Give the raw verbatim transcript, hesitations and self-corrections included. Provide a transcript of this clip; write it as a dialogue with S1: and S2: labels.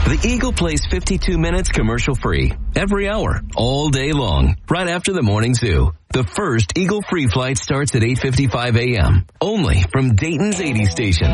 S1: The Eagle plays fifty-two minutes commercial-free every hour, all day long, right after the morning zoo. The first Eagle free flight starts at eight fifty-five a.m. only from Dayton's eighty station.